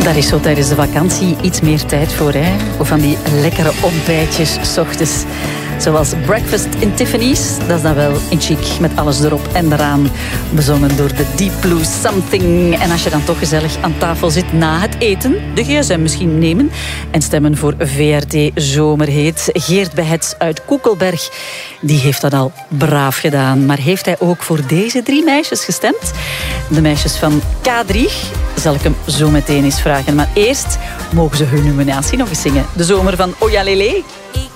Daar is zo tijdens de vakantie iets meer tijd voor, hè? Of van die lekkere ontbijtjes 's ochtends. Zoals Breakfast in Tiffany's. Dat is dan wel in chic, met alles erop en eraan. Bezongen door de Deep Blue Something. En als je dan toch gezellig aan tafel zit na het eten, de gsm misschien nemen en stemmen voor VRT Zomerheet. Geert Behets uit Koekelberg, die heeft dat al braaf gedaan. Maar heeft hij ook voor deze 3 meisjes gestemd? De meisjes van K3 zal ik hem zo meteen eens vragen. Maar eerst mogen ze hun nominatie nog eens zingen. De zomer van Ojalele. Ik